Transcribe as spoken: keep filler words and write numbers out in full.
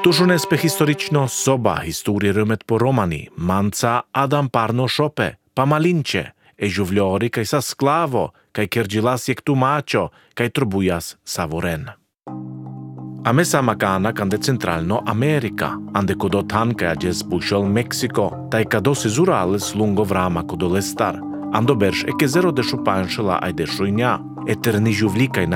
Tužune spech historično soba historierummet på Romani, manca Adam parno šope, pa malinče, e žuvljori kaj sa sklavo, kaj kergilas jek tumačo, kaj trubujas savoren. A me sa makana kande centralno Amerika, ande kodo tanka ađes bušel Meksiko, taj kado se zurales lungo vrama kodo lestar, ando berš eke zero dešu panšela aj dešu inja, eterni žuvlikaj